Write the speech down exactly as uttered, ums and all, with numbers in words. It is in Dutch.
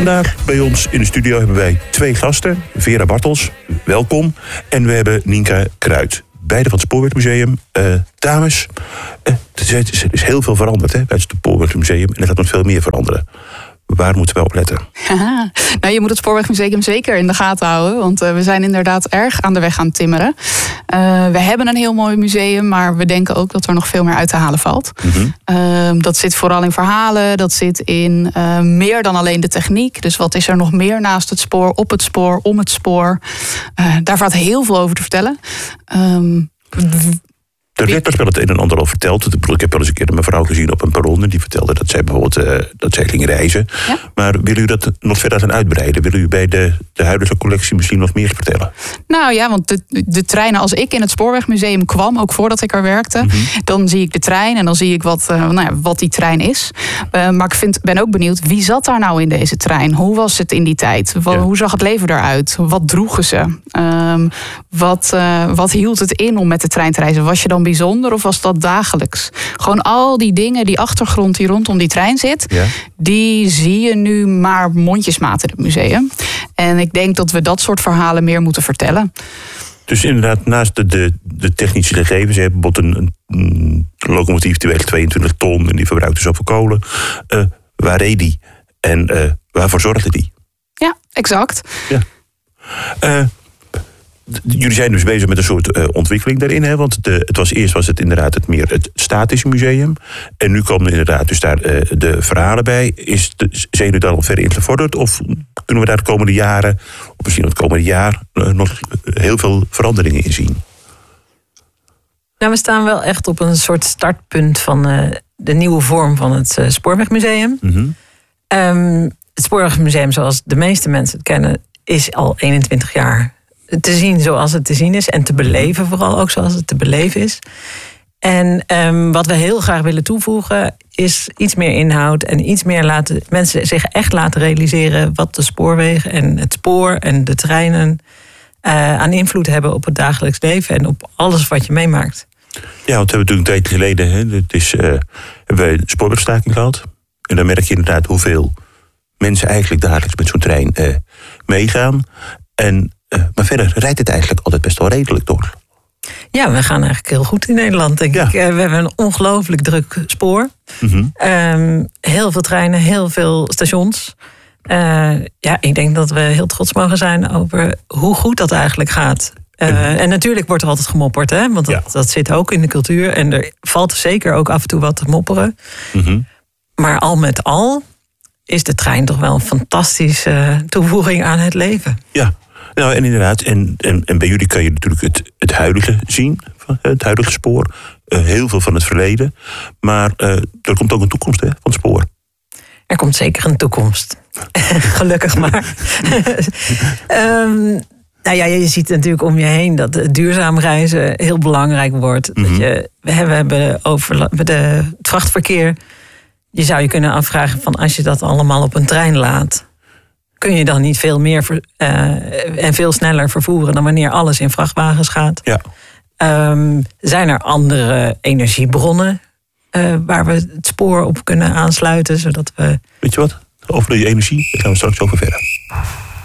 Vandaag bij ons in de studio hebben wij twee gasten. Vera Bartels, welkom. En we hebben Nienke Kruid, beide van het Spoorwegmuseum. Uh, dames, uh, er is heel veel veranderd hè, bij het Spoorwegmuseum. En er gaat nog veel meer veranderen. Waar moeten we op letten? Haha. Nou, je moet het Spoorwegmuseum zeker in de gaten houden. Want uh, we zijn inderdaad erg aan de weg aan het timmeren. Uh, we hebben een heel mooi museum, maar we denken ook dat er nog veel meer uit te halen valt. Mm-hmm. Uh, dat zit vooral in verhalen. Dat zit in uh, meer dan alleen de techniek. Dus wat is er nog meer naast het spoor, op het spoor, om het spoor? Uh, daar valt heel veel over te vertellen. Um, Er werd best wel het een en ander al verteld. Ik heb wel eens een keer een mevrouw gezien op een perron. En die vertelde dat zij bijvoorbeeld uh, dat zij ging reizen. Ja? Maar willen u dat nog verder gaan uitbreiden? Willen u bij de, de huidige collectie misschien nog meer vertellen? Nou ja, want de, de treinen, als ik in het Spoorwegmuseum kwam, ook voordat ik er werkte, mm-hmm. dan zie ik de trein en dan zie ik wat, uh, nou ja, wat die trein is. Uh, maar ik vind, ben ook benieuwd, wie zat daar nou in deze trein? Hoe was het in die tijd? Wat, ja. Hoe zag het leven eruit? Wat droegen ze? Um, wat, uh, wat hield het in om met de trein te reizen? Was je dan bijzonder of was dat dagelijks? Gewoon al die dingen, die achtergrond die rondom die trein zit, ja. die zie je nu maar mondjesmaat in het museum. En ik denk dat we dat soort verhalen meer moeten vertellen. Dus inderdaad, naast de, de, de technische gegevens, je hebt bijvoorbeeld een, een locomotief die weegt tweeëntwintig ton en die verbruikt dus zoveel kolen. Uh, waar reed die? En uh, waarvoor zorgde die? Ja, exact. Ja. Uh, Jullie zijn dus bezig met een soort uh, ontwikkeling daarin. Hè? Want de, het was, eerst was het inderdaad het meer het statische museum. En nu komen inderdaad dus daar uh, de verhalen bij. Is de, zijn jullie daar al verder in gevorderd? Of kunnen we daar de komende jaren, of misschien het komende jaar, uh, nog heel veel veranderingen in zien? Nou, we staan wel echt op een soort startpunt van uh, de nieuwe vorm van het uh, Spoorwegmuseum. Mm-hmm. Um, het Spoorwegmuseum, zoals de meeste mensen het kennen, is al eenentwintig jaar te zien zoals het te zien is. En te beleven vooral ook zoals het te beleven is. En um, wat we heel graag willen toevoegen is iets meer inhoud. En iets meer laten mensen zich echt laten realiseren wat de spoorwegen en het spoor en de treinen uh, aan invloed hebben op het dagelijks leven. En op alles wat je meemaakt. Ja, want we hebben natuurlijk een tijd geleden, hè, het is, uh, hebben we een spoorwegstaking gehad. En dan merk je inderdaad hoeveel mensen eigenlijk dagelijks met zo'n trein uh, meegaan. En Uh, maar verder rijdt het eigenlijk altijd best wel redelijk door. Ja, we gaan eigenlijk heel goed in Nederland, denk ja. ik. Uh, we hebben een ongelooflijk druk spoor. Mm-hmm. Um, heel veel treinen, heel veel stations. Uh, ja, ik denk dat we heel trots mogen zijn over hoe goed dat eigenlijk gaat. Uh, en, en natuurlijk wordt er altijd gemopperd, hè? Want dat, ja. dat zit ook in de cultuur. En er valt zeker ook af en toe wat te mopperen. Mm-hmm. Maar al met al is de trein toch wel een fantastische toevoeging aan het leven. Ja. Nou, en inderdaad, en, en, en bij jullie kan je natuurlijk het, het huidige zien, het huidige spoor. Uh, heel veel van het verleden. Maar uh, er komt ook een toekomst hè, van het spoor. Er komt zeker een toekomst. Gelukkig maar. um, nou ja, je ziet natuurlijk om je heen dat duurzaam reizen heel belangrijk wordt. Mm-hmm. Dat je, we hebben over de, het vrachtverkeer. Je zou je kunnen afvragen van als je dat allemaal op een trein laat, kun je dan niet veel meer ver, uh, en veel sneller vervoeren dan wanneer alles in vrachtwagens gaat? Ja. Um, zijn er andere energiebronnen uh, waar we het spoor op kunnen aansluiten, zodat we... Weet je wat? Over de energie, daar gaan we straks over verder.